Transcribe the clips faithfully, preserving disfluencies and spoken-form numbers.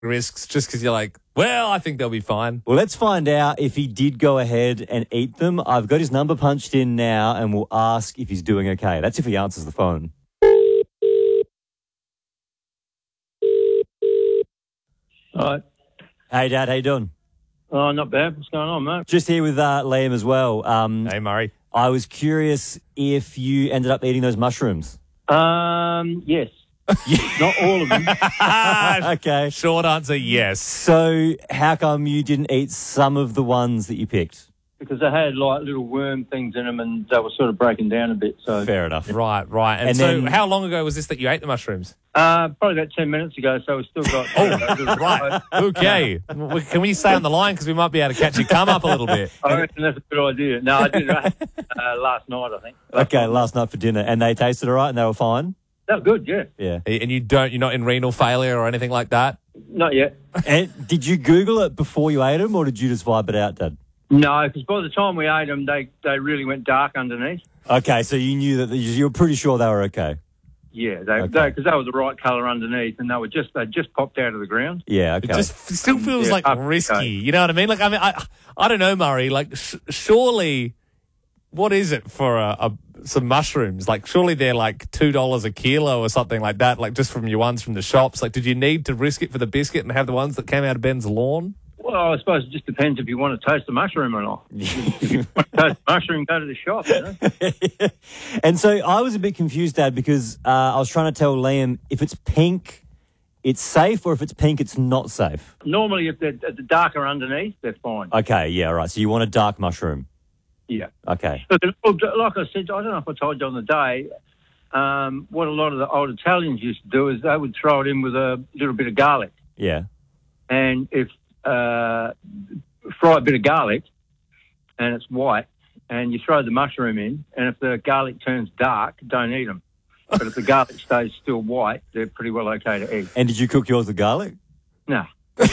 risks just because you're like, well, I think they'll be fine. Well, let's find out if he did go ahead and eat them. I've got his number punched in now, and we'll ask if he's doing okay. That's if he answers the phone. All right. Hey, Dad, how you doing? Oh, not bad. What's going on, mate? Just here with uh, Liam as well. Um, Hey, Murray. I was curious if you ended up eating those mushrooms. Um, yes. Not all of them. Okay. Short answer, yes. So how come you didn't eat some of the ones that you picked? Because they had like little worm things in them and they were sort of breaking down a bit. So, Fair enough. Right, right. And, And so then- how long ago was this that you ate the mushrooms? uh, probably about ten minutes ago. So we've still got. Oh, right. Okay. W- Can we stay on the line because we might be able to catch you come up a little bit? I reckon that's a good idea. No, I did uh, last night, I think. Okay, last night for dinner. And they tasted all right and they were fine? That was good, yeah. Yeah. And you don't, you're not in renal failure or anything like that? Not yet. And did you Google it before you ate them, or did you just vibe it out, Dad? No, because by the time we ate them, they, they really went dark underneath. Okay, so you knew that you were pretty sure they were okay. Yeah, they Okay. because they, they were the right colour underneath, and they were just they just popped out of the ground. Yeah, It okay. just f- still feels Yeah, like up- risky. okay. You know what I mean? Like, I mean, I, I don't know, Murray. Like, sh- surely, what is it for a, a some mushrooms? Like, surely they're like two dollars a kilo or something like that. Like, just from your ones from the shops. Like, did you need to risk it for the biscuit and have the ones that came out of Ben's lawn? Well, I suppose it just depends if you want to taste the mushroom or not. If you want to taste the mushroom, go to the shop. You know? And so I was a bit confused, Dad, because uh, I was trying to tell Liam if it's pink, it's safe, or if it's pink, it's not safe. Normally, if they're, they're darker underneath, they're fine. Okay, yeah, right. So you want a dark mushroom. Yeah. Okay. Look, like I said, I don't know if I told you on the day, um, what a lot of the old Italians used to do is they would throw it in with a little bit of garlic. Yeah. And if uh, fry a bit of garlic and it's white, and you throw the mushroom in, and if the garlic turns dark, don't eat them. But if the garlic stays still white, they're pretty well okay to eat. And did you cook yours with garlic? No.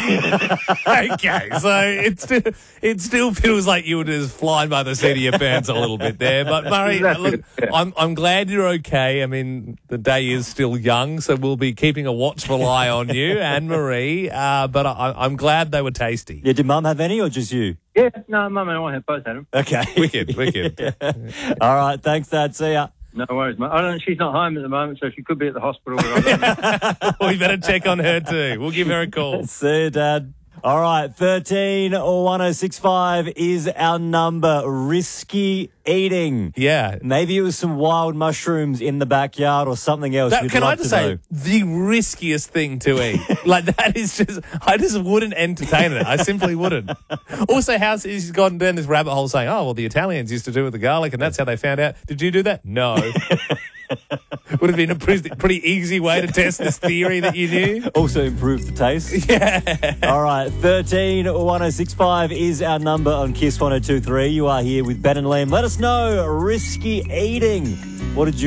Okay, so it still, it still feels like you were just flying by the seat of your pants a little bit there. But Murray, Exactly, look, yeah. I'm I'm glad you're okay. I mean, the day is still young, so we'll be keeping a watchful eye on you and Marie. Uh, but I, I'm glad they were tasty. Yeah, did Mum have any or just you? Yeah, no, Mum and I have both had them. Okay. Wicked, wicked. All right, thanks, Dad. See ya. No worries, mate. I don't. She's not home at the moment, so she could be at the hospital. But I don't know. We better check on her too. We'll give her a call. See you, Dad. All right, thirteen or one oh six five is our number. Risky eating. Yeah. Maybe it was some wild mushrooms in the backyard or something else. That, We'd can I love just to say, know. the riskiest thing to eat? Like, that is just, I just wouldn't entertain it. I simply wouldn't. Also, how he's gone down this rabbit hole saying, oh, well, the Italians used to do it with the garlic and that's how they found out. Did you do that? No. Would have been a pretty, pretty easy way to test this theory that you knew. Also improve the taste. Yeah. All right, thirteen or one oh six five is our number on Kiss one oh two three. You are here with Ben and Liam. Let us know, risky eating. What did you